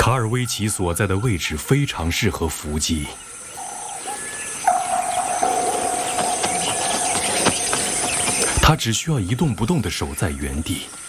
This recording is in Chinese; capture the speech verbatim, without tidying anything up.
卡尔维奇所在的位置非常适合伏击。他只需要一动不动地守在原地，